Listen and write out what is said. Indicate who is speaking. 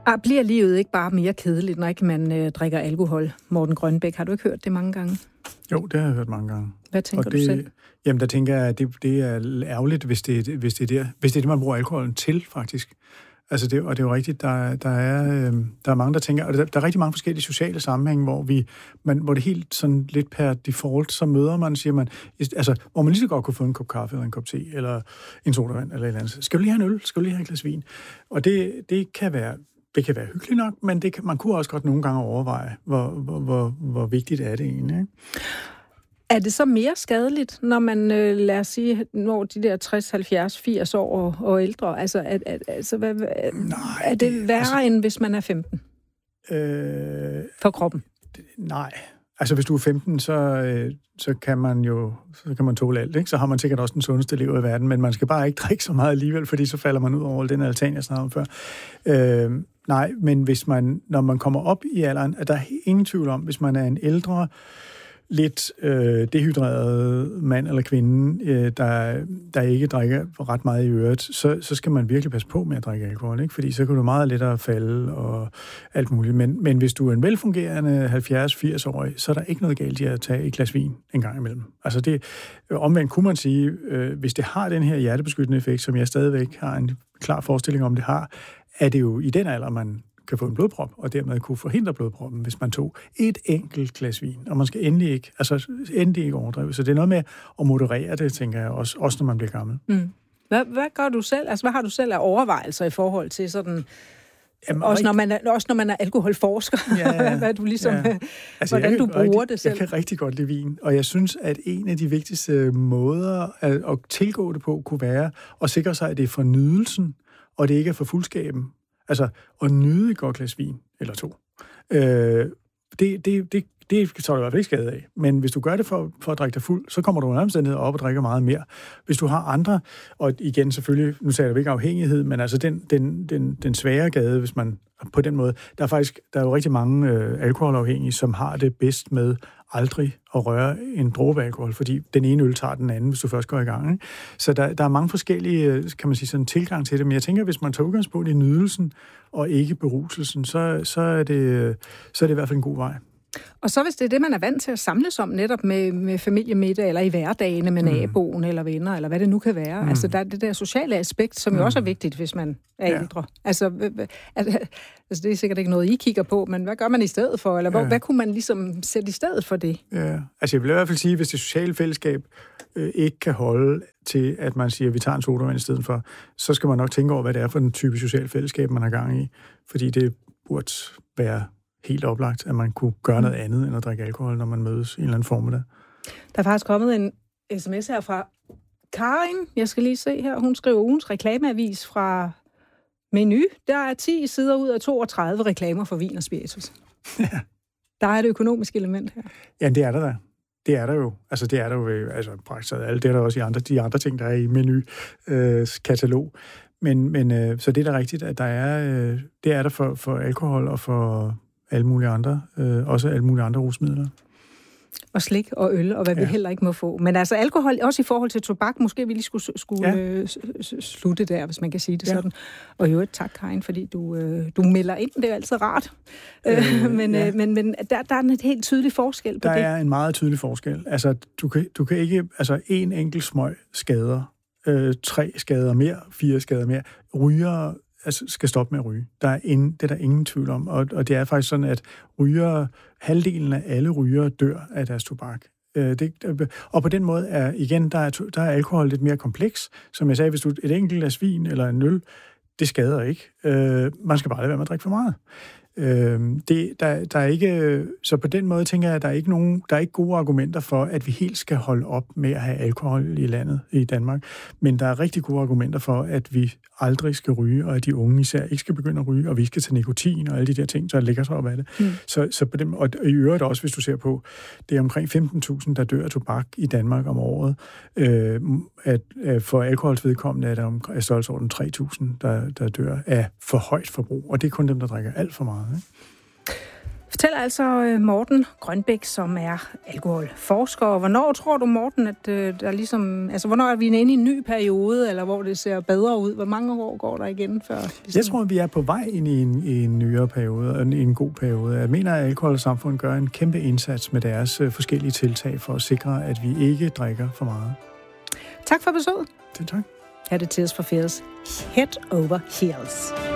Speaker 1: Bliver livet ikke bare mere kedeligt, når ikke man drikker alkohol? Morten Grønbæk, har du ikke hørt det mange gange?
Speaker 2: Jo, det har jeg hørt mange gange.
Speaker 1: Hvad tænker du selv?
Speaker 2: Jamen, der tænker jeg, at det er ærgerligt, hvis det er det, man bruger alkoholen til, faktisk. Altså, det er jo rigtigt, der er mange, der tænker, og der er rigtig mange forskellige sociale sammenhænge, hvor det helt sådan lidt per default, så møder man, siger man, altså, hvor man lige så godt kunne få en kop kaffe, eller en kop te, eller en sodavand, eller et eller andet. Skal du lige have en øl? Skal du lige have et glas vin? Og det kan være hyggeligt nok, men man kunne også godt nogle gange overveje, hvor vigtigt er det egentlig, ikke?
Speaker 1: Er det så mere skadeligt, når man, lad os sige, når de der 60, 70, 80 år og ældre? Altså, er det værre, end hvis man er 15? For kroppen?
Speaker 2: Nej. Altså, hvis du er 15, så kan man tåle alt, ikke? Så har man sikkert også den sundeste liv i verden, men man skal bare ikke drikke så meget alligevel, fordi så falder man ud over den altan, jeg snakkede om før. Nej, men når man kommer op i alderen, er der ingen tvivl om, hvis man er en ældre, lidt dehydreret mand eller kvinde, der ikke drikker ret meget i øret, så skal man virkelig passe på med at drikke alkohol, ikke? Fordi så kan du meget lettere falde og alt muligt. Men hvis du er en velfungerende 70-80-årig, så er der ikke noget galt i at tage et glas vin en gang imellem. Altså omvendt kunne man sige, hvis det har den her hjertebeskyttende effekt, som jeg stadigvæk har en klar forestilling om, det har, er det jo i den alder, man kan få en blodprop, og dermed kunne forhindre blodproppen, hvis man tog et enkelt glas vin. Og man skal endelig ikke overdrive. Så det er noget med at moderere det, tænker jeg, også når man bliver gammel. Mm.
Speaker 1: Hvad gør du selv? Altså, hvad har du selv af overvejelser i forhold til sådan... Jamen, også når man er alkoholforsker. Ja. Hvad du ligesom... Ja. Altså, hvordan du bruger det selv.
Speaker 2: Jeg kan rigtig godt lide vin, og jeg synes, at en af de vigtigste måder at tilgå det på, kunne være at sikre sig, at det er for nydelsen, og det ikke er for fuldskaben. Altså, at nyde et godt glas vin, eller to. Det tager du i hvert fald ikke skade af. Men hvis du gør det for at drikke dig fuld, så kommer du under omstændigheder op og drikker meget mere. Hvis du har andre, og igen selvfølgelig, nu taler vi ikke afhængighed, men altså den svære gade, hvis man på den måde, der er jo rigtig mange alkoholafhængige, som har det bedst med aldrig at røre en dråbe alkohol, fordi den ene øl tager den anden, hvis du først går i gang, ikke? Så der er mange forskellige, kan man sige, sådan tilgang til det, men jeg tænker, hvis man tager udgangspunkt i nydelsen og ikke beruselsen, så er det i hvert fald en god vej.
Speaker 1: Og så hvis det er det, man er vant til at samles om, netop med familiemiddag, eller i hverdagene med naboen, eller venner, eller hvad det nu kan være. Altså, der er det der sociale aspekt, som jo også er vigtigt, hvis man er ældre. Altså, det er sikkert ikke noget, I kigger på, men hvad gør man i stedet for? Eller hvad kunne man ligesom sætte i stedet for det?
Speaker 2: Ja, altså jeg vil i hvert fald sige, hvis det sociale fællesskab ikke kan holde til, at man siger, at vi tager en sodavand i stedet for, så skal man nok tænke over, hvad det er for en type socialt fællesskab, man har gang i. Fordi det burde være helt oplagt, at man kunne gøre noget andet, end at drikke alkohol, når man mødes i en eller anden formiddag.
Speaker 1: Der er faktisk kommet en sms her fra Karin. Jeg skal lige se her. Hun skriver ugens reklameavis fra Menu. Der er 10 sider ud af 32 reklamer for vin og spiritus. Ja. Der er et økonomisk element her.
Speaker 2: Ja, det er der da. Det er der jo. Altså, det er der jo praktisk alt. Det er der også i de andre ting, der er i Menu-katalog. Men så det er da rigtigt, at det er der for alkohol og for alle mulige andre, også alle mulige andre rusmidler.
Speaker 1: Og slik og øl, og hvad vi heller ikke må få. Men altså alkohol, også i forhold til tobak, måske vi lige skulle slutte der, hvis man kan sige det sådan. Og jo, tak Karin, fordi du melder ind, det er altid rart. Men der er en helt tydelig forskel på det.
Speaker 2: Der er en meget tydelig forskel. Altså, du kan ikke, altså en enkelt smøg skader, 3 skader mere, 4 skader mere. Ryger skal stoppe med at ryge. Det er der ingen tvivl om. Og det er faktisk sådan, at halvdelen af alle rygere dør af deres tobak. Og på den måde der er alkohol lidt mere kompleks. Som jeg sagde, hvis du et enkelt glas vin eller en øl, det skader ikke. Man skal bare lade være med at drikke for meget. Der er ikke, så på den måde tænker jeg, at der er ikke gode argumenter for, at vi helt skal holde op med at have alkohol i landet, i Danmark. Men der er rigtig gode argumenter for, at vi aldrig skal ryge, og at de unge især ikke skal begynde at ryge, og vi skal tage nikotin og alle de der ting, så lægger sig op af det. Så på dem, og i øvrigt også, hvis du ser på, det er omkring 15.000, der dør af tobak i Danmark om året. For alkoholsvedkommende er der af størrelsesorden 3.000, der dør af for højt forbrug, og det er kun dem, der drikker alt for meget. Ikke?
Speaker 1: Fortæller altså Morten Grønbæk, som er alkoholforsker. Hvornår tror du, Morten, at der ligesom... Altså, hvornår er vi inde i en ny periode, eller hvor det ser bedre ud? Hvor mange år går der igen før? Ligesom...
Speaker 2: Jeg tror, vi er på vej ind i en nyere periode, en god periode. Jeg mener, at Alkohol & Samfund gør en kæmpe indsats med deres forskellige tiltag for at sikre, at vi ikke drikker for meget.
Speaker 1: Tak for besøget.
Speaker 2: Tak.
Speaker 1: Her er det Tears for Fears. Head Over Heels.